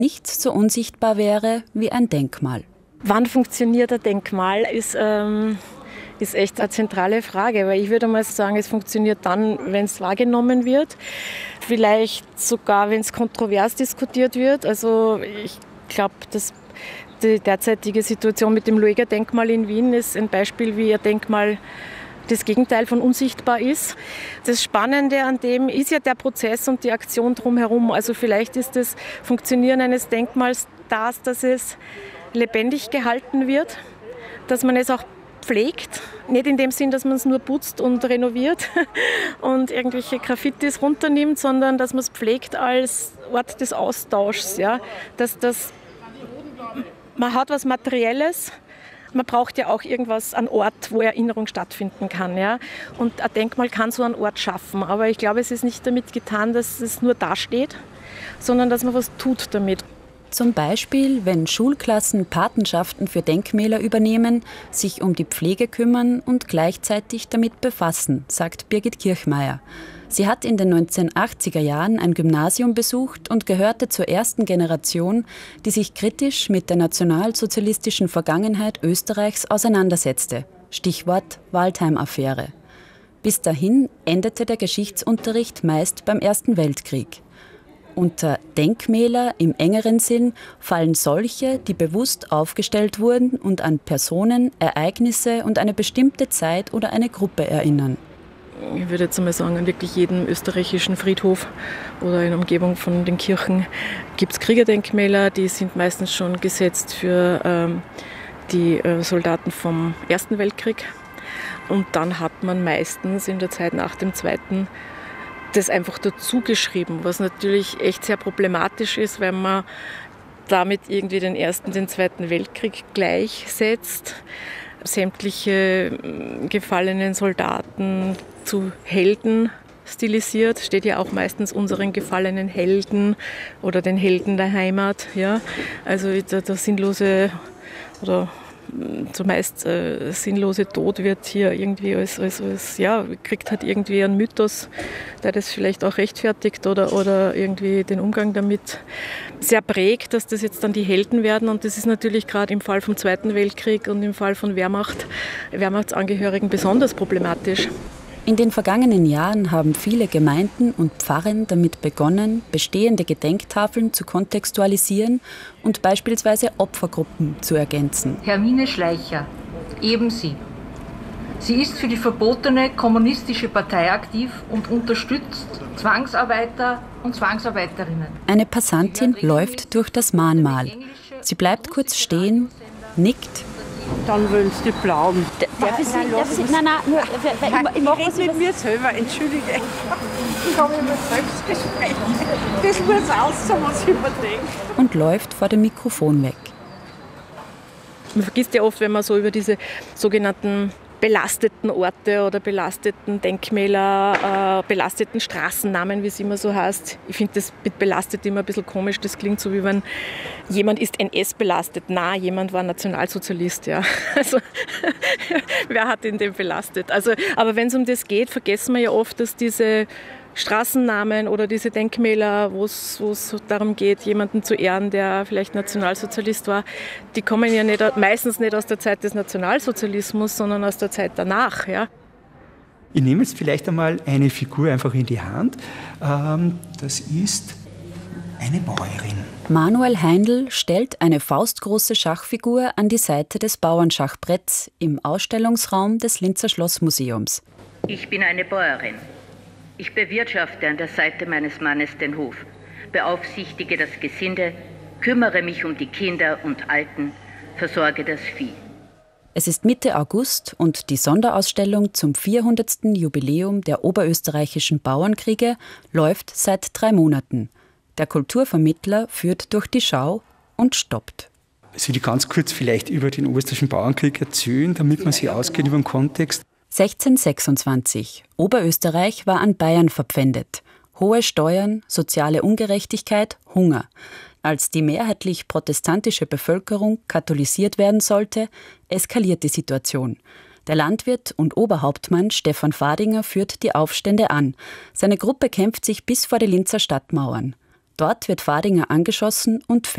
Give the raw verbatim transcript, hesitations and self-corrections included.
nichts so unsichtbar wäre wie ein Denkmal. Wann funktioniert ein Denkmal, ist, ähm, ist echt eine zentrale Frage. Weil ich würde mal sagen, es funktioniert dann, wenn es wahrgenommen wird. Vielleicht sogar, wenn es kontrovers diskutiert wird. Also ich glaube, dass die derzeitige Situation mit dem Lueger-Denkmal in Wien ist ein Beispiel, wie ein Denkmal das Gegenteil von unsichtbar ist. Das Spannende an dem ist ja der Prozess und die Aktion drumherum. Also vielleicht ist das Funktionieren eines Denkmals das, dass es lebendig gehalten wird, dass man es auch pflegt. Nicht in dem Sinn, dass man es nur putzt und renoviert und irgendwelche Graffitis runternimmt, sondern dass man es pflegt als Ort des Austauschs. Ja? Dass das, man hat was Materielles, man braucht ja auch irgendwas, einen Ort, wo Erinnerung stattfinden kann. Ja? Und ein Denkmal kann so einen Ort schaffen. Aber ich glaube, es ist nicht damit getan, dass es nur dasteht, sondern dass man was tut damit. Zum Beispiel, wenn Schulklassen Patenschaften für Denkmäler übernehmen, sich um die Pflege kümmern und gleichzeitig damit befassen, sagt Birgit Kirchmeier. Sie hat in den neunzehnhundertachtziger Jahren ein Gymnasium besucht und gehörte zur ersten Generation, die sich kritisch mit der nationalsozialistischen Vergangenheit Österreichs auseinandersetzte. Stichwort Waldheim-Affäre. Bis dahin endete der Geschichtsunterricht meist beim Ersten Weltkrieg. Unter Denkmäler im engeren Sinn fallen solche, die bewusst aufgestellt wurden und an Personen, Ereignisse und eine bestimmte Zeit oder eine Gruppe erinnern. Ich würde jetzt einmal sagen, an wirklich jedem österreichischen Friedhof oder in der Umgebung von den Kirchen gibt es Kriegerdenkmäler, die sind meistens schon gesetzt für ähm, die äh, Soldaten vom Ersten Weltkrieg. Und dann hat man meistens in der Zeit nach dem Zweiten das einfach dazu geschrieben, was natürlich echt sehr problematisch ist, weil man damit irgendwie den Ersten, den Zweiten Weltkrieg gleichsetzt. Sämtliche gefallenen Soldaten zu Helden stilisiert, steht ja auch meistens unseren gefallenen Helden oder den Helden der Heimat. Ja? Also der, der sinnlose oder zumeist äh, sinnlose Tod wird hier irgendwie als, als, als, ja, kriegt halt irgendwie einen Mythos, der das vielleicht auch rechtfertigt oder, oder irgendwie den Umgang damit sehr prägt, dass das jetzt dann die Helden werden. Und das ist natürlich gerade im Fall vom Zweiten Weltkrieg und im Fall von Wehrmacht, Wehrmachtsangehörigen besonders problematisch. In den vergangenen Jahren haben viele Gemeinden und Pfarren damit begonnen, bestehende Gedenktafeln zu kontextualisieren und beispielsweise Opfergruppen zu ergänzen. Hermine Schleicher, eben sie. Sie ist für die verbotene kommunistische Partei aktiv und unterstützt Zwangsarbeiter und Zwangsarbeiterinnen. Eine Passantin läuft durch das Mahnmal. Sie bleibt kurz stehen, nickt. Dann wollen sie die blauen. Darf ich Sie? Darf ich nein, nein, nur, ich, ich mache was mit mir selber, entschuldige. Ich habe immer Selbstgespräch. Das muss aussehen, was ich überdenke. Und läuft vor dem Mikrofon weg. Man vergisst ja oft, wenn man so über diese sogenannten belasteten Orte oder belasteten Denkmäler, äh, belasteten Straßennamen, wie es immer so heißt. Ich finde das mit belastet immer ein bisschen komisch. Das klingt so, wie wenn jemand ist N S belastet. Na, jemand war Nationalsozialist. Ja. Also, wer hat ihn denn belastet? Also, aber wenn es um das geht, vergessen wir ja oft, dass diese Straßennamen oder diese Denkmäler, wo es darum geht, jemanden zu ehren, der vielleicht Nationalsozialist war, die kommen ja nicht, meistens nicht aus der Zeit des Nationalsozialismus, sondern aus der Zeit danach. Ja. Ich nehme jetzt vielleicht einmal eine Figur einfach in die Hand. Das ist eine Bäuerin. Manuel Heindl stellt eine faustgroße Schachfigur an die Seite des Bauernschachbretts im Ausstellungsraum des Linzer Schlossmuseums. Ich bin eine Bäuerin. Ich bewirtschafte an der Seite meines Mannes den Hof, beaufsichtige das Gesinde, kümmere mich um die Kinder und Alten, versorge das Vieh. Es ist Mitte August und die Sonderausstellung zum vierhundertsten Jubiläum der oberösterreichischen Bauernkriege läuft seit drei Monaten. Der Kulturvermittler führt durch die Schau und stoppt. Ich will ganz kurz vielleicht über den oberösterreichischen Bauernkrieg erzählen, damit man sich auskennt über den Kontext. sechzehnhundertsechsundzwanzig. Oberösterreich war an Bayern verpfändet. Hohe Steuern, soziale Ungerechtigkeit, Hunger. Als die mehrheitlich protestantische Bevölkerung katholisiert werden sollte, eskaliert die Situation. Der Landwirt und Oberhauptmann Stefan Fadinger führt die Aufstände an. Seine Gruppe kämpft sich bis vor die Linzer Stadtmauern. Dort wird Fadinger angeschossen und